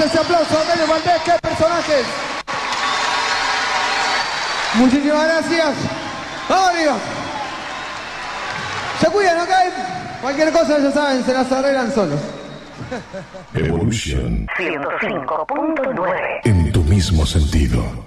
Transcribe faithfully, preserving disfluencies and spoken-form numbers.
fuerte ese aplauso, Amelio Valdés, qué personajes. Muchísimas gracias. Vamos arriba. Se cuidan, ¿ok? Cualquier cosa ya saben, se las arreglan solos. Evolution ciento cinco punto nueve. en tu mismo sentido.